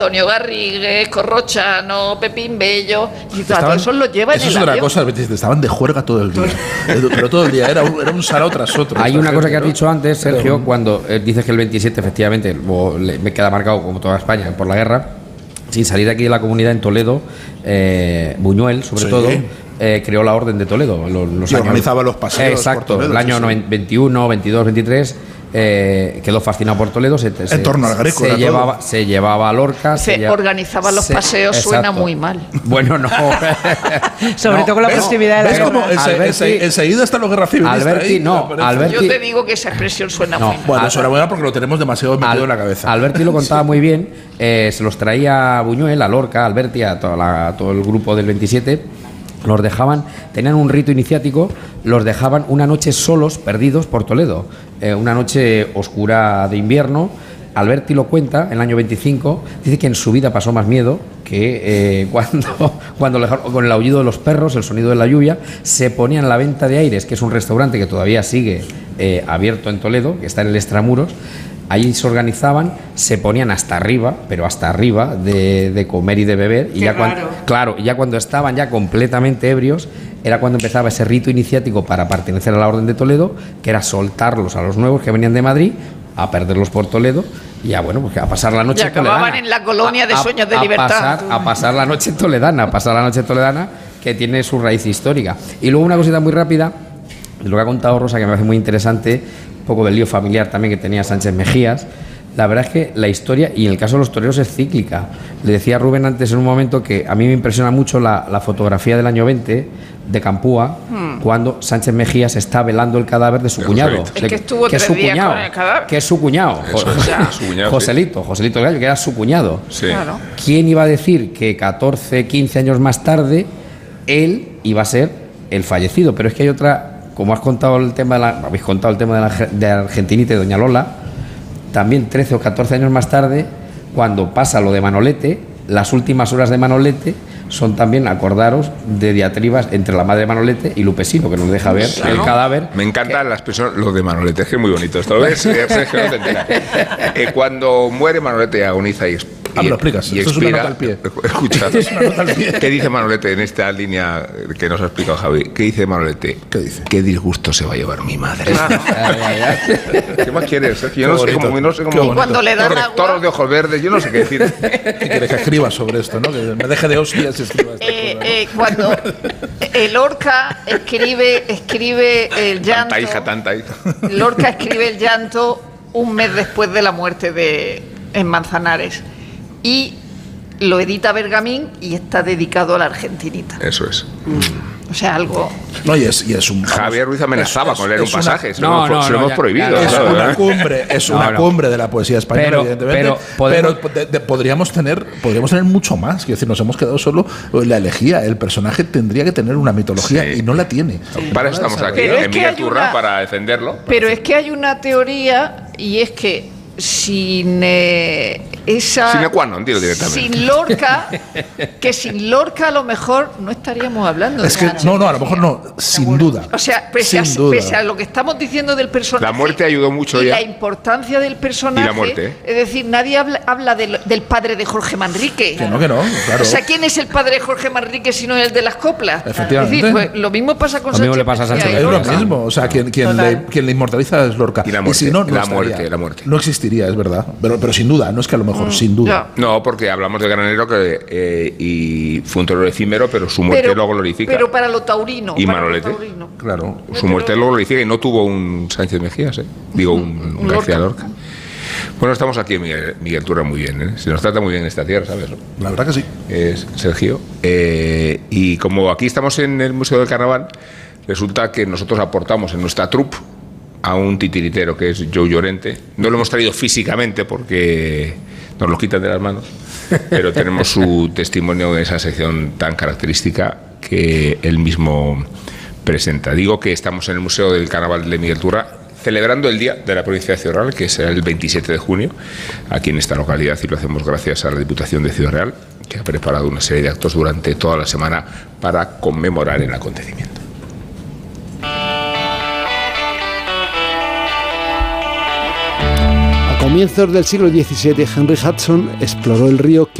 Antonio Garrigues, Corrochano, Pepín Bello, y todo eso lo lleva en el avión. Eso es otra cosa, estaban de juerga todo el día, pero todo el día, era un sarao tras otro. Hay una cosa que has dicho antes, Sergio, cuando dices que el 27 efectivamente me queda marcado como toda España por la guerra, sin salir de aquí de la comunidad en Toledo, Buñuel sobre todo, creó la Orden de Toledo. Y organizaba los paseos. Exacto, por Toledo, el año 21, 22, 23. Quedó fascinado por Toledo. En torno al Greco. Se llevaba a Lorca. Organizaba los paseos, suena muy mal. Bueno, no. Sobre todo con la proximidad de la guerra. Enseguida están los guerras civilistas. Alberti, yo te digo que esa expresión suena muy mal. Bueno, eso era bueno porque lo tenemos demasiado metido en la cabeza. Alberti lo contaba muy bien. Se los traía a Buñuel, a Lorca, a Alberti, a todo el grupo del 27. Los dejaban, tenían un rito iniciático, los dejaban una noche solos, perdidos por Toledo, una noche oscura de invierno. Alberti lo cuenta, en el año 25, dice que en su vida pasó más miedo que cuando le dejaron, con el aullido de los perros, el sonido de la lluvia, se ponían La Venta de Aires, que es un restaurante que todavía sigue abierto en Toledo, que está en el Extramuros. Allí se organizaban, se ponían hasta arriba, pero hasta arriba de comer y de beber. Y ya cuando estaban ya completamente ebrios, era cuando empezaba ese rito iniciático para pertenecer a la Orden de Toledo, que era soltarlos a los nuevos que venían de Madrid, a perderlos por Toledo, y ya bueno, pues a pasar la noche toledana. Y acababan en la colonia de Sueños de Libertad. A pasar la noche toledana, que tiene su raíz histórica. Y luego una cosita muy rápida, de lo que ha contado Rosa, que me parece muy interesante, un poco del lío familiar también que tenía Sánchez Mejías. La verdad es que la historia, y en el caso de los toreros, es cíclica. Le decía a Rubén antes en un momento que a mí me impresiona mucho la fotografía del año 20 de Campúa, cuando Sánchez Mejías está velando el cadáver de su cuñado. Es que estuvo 3 días con el cadáver. Que es su cuñado. Joselito el Gallo, que era su cuñado. Sí. Claro. ¿Quién iba a decir que 14, 15 años más tarde él iba a ser el fallecido? Pero es que hay otra... Como habéis contado el tema de Argentinita y Doña Lola, también 13 o 14 años más tarde, cuando pasa lo de Manolete, las últimas horas de Manolete son también, acordaros, de diatribas entre la madre de Manolete y Lupesino, que nos deja ver el cadáver. Me encanta la expresión, lo de Manolete, es que es muy bonito esto, ¿lo ves? Sergio, no te enteras. Cuando muere Manolete, agoniza y me lo explicas. Y esto expira, es una nota al pie. Escucha, Esto es una nota al pie. ¿Qué dice Manolete en esta línea que nos ha explicado Javi? ¿Qué dice Manolete? ¿Qué dice? Qué disgusto se va a llevar mi madre. ¿Qué más quieres, Sergio? Yo no sé cómo. Y cuando le dan agua, toros de ojos verdes, yo no sé qué decir. ¿Qué quieres que escriba sobre esto, no? Que me deje de hostias y escriba esto. Cuando Lorca escribe el llanto. Tanta hija. Lorca escribe el llanto un mes después de la muerte en Manzanares. Y lo edita Bergamín y está dedicado a la Argentinita. Eso es. O sea, algo... No, y es un... Javier Ruiz amenazaba con leer un pasaje. Se lo hemos prohibido. Es una cumbre de la poesía española, evidentemente. Pero podríamos tener mucho más. Quiero decir, nos hemos quedado solo en la elegía. El personaje tendría que tener una mitología y no la tiene. Para eso estamos aquí, en Miguel Turra, para defenderlo. Pero es que hay una teoría, y es que sin esa... Sine qua non, dilo directamente. Sin Lorca a lo mejor no estaríamos hablando de Sánchez. No, a lo mejor no, sin duda. O sea, pese a lo que estamos diciendo del personaje... La muerte ayudó mucho y ya. la importancia del personaje... Y la muerte. Es decir, nadie habla del padre de Jorge Manrique. Que no, claro. O sea, ¿quién es el padre de Jorge Manrique si no el de las coplas? Efectivamente. Es decir, pues, lo mismo pasa con Sánchez. Lo mismo le pasa a Sánchez. Es lo mismo. O sea, quien le inmortaliza es Lorca. Y la muerte. Si no, la muerte. No existiría, es verdad. Pero sin duda, no es que a lo mejor, sin duda. No, porque hablamos de Granero y fue un torero efímero, pero su muerte lo glorifica. Pero para lo taurino. Y Manolete. Claro. Su muerte lo glorifica y no tuvo un Sánchez Mejías, Digo, un García Lorca. Bueno, estamos aquí en Miguel Turra muy bien, Se nos trata muy bien en esta tierra, ¿sabes? La verdad que sí. Sergio. Y como aquí estamos en el Museo del Carnaval, resulta que nosotros aportamos en nuestra troupe a un titiritero que es Joe Llorente. No lo hemos traído físicamente porque nos lo quitan de las manos, pero tenemos su testimonio en esa sección tan característica que él mismo presenta. Digo que estamos en el Museo del Carnaval de Miguel Turra celebrando el Día de la Provincia de Ciudad Real, que será el 27 de junio, aquí en esta localidad, y lo hacemos gracias a la Diputación de Ciudad Real, que ha preparado una serie de actos durante toda la semana para conmemorar el acontecimiento. comienzos del siglo XVII, Henry Hudson exploró el río